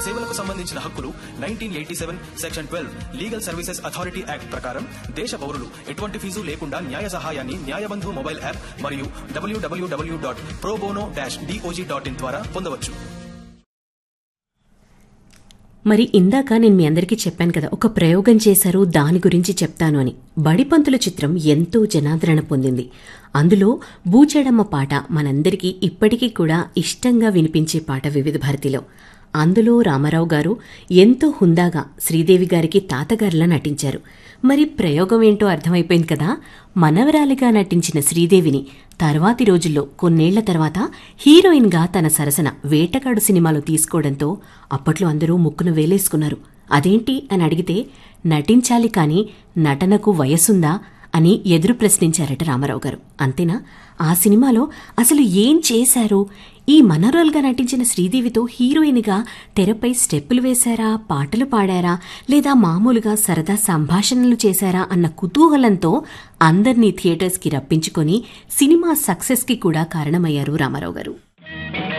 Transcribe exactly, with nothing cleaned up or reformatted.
సేవలకు సంబంధించిన హక్కులు nineteen eighty seven section twelve legal services authority act ప్రకారం దేశ పౌరులు ఎటువంటి ఫీజు లేకుండా న్యాయ సహాయాన్ని న్యాయబంధు మొబైల్ యాప్ మరియు డబ్ల్యూడబ్ల్యూడబ్ల్యూ dot pro bono dash DOJ dot in ద్వారా పొందవచ్చు. మరి ఇందాక నేను మీ అందరికీ చెప్పాను కదా, ఒక ప్రయోగం చేశారు, దాని గురించి చెప్తాను అని. బడిపంతుల చిత్రం ఎంతో జనాదరణ పొందింది. అందులో బూచెడమ్మ పాట మనందరికీ ఇప్పటికీ కూడా ఇష్టంగా వినిపించే పాట వివిధ భారతిలో. అందులో రామారావు గారు ఎంతో హుందాగా శ్రీదేవి గారికి తాతగారిలా నటించారు. మరి ప్రయోగం ఏంటో అర్థమైపోయింది కదా. మనవరాలిగా నటించిన శ్రీదేవిని తర్వాతి రోజుల్లో కొన్నేళ్ల తర్వాత హీరోయిన్గా తన సరసన వేటగాడు సినిమాలో తీసుకోవడంతో అప్పట్లో అందరూ ముక్కును వేలేసుకున్నారు. అదేంటి అని అడిగితే, నటించాలి కాని నటనకు వయసుందా అని ఎదురు ప్రశ్నించారట రామారావు గారు. అంతేనా? ఆ సినిమాలో అసలు ఏం చేశారు? ఈ మనోరల్గా నటించిన శ్రీదేవితో హీరోయిన్గా తెరపై స్టెప్పులు వేశారా, పాటలు పాడారా, లేదా మామూలుగా సరదా సంభాషణలు చేశారా అన్న కుతూహలంతో అందర్నీ థియేటర్స్కి రప్పించుకొని సినిమా సక్సెస్కి కూడా కారణమయ్యారు రామారావు గారు.